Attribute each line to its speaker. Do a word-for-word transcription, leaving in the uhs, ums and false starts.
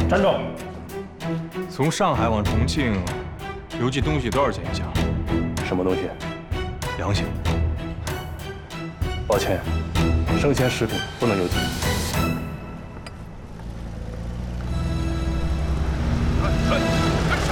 Speaker 1: 站住！
Speaker 2: 从上海往重庆邮寄东西多少钱一箱？
Speaker 1: 什么东西？
Speaker 2: 良心。
Speaker 1: 抱歉，生鲜食品不能邮寄。